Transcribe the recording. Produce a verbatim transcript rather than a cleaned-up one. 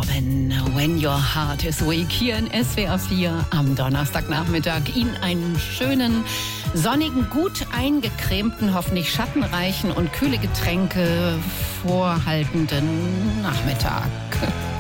Marvin, When Your Heart is Weak, hier in S W R vier am Donnerstagnachmittag. Ihnen einen schönen, sonnigen, gut eingecremten, hoffentlich schattenreichen und kühle Getränke vorhaltenden Nachmittag.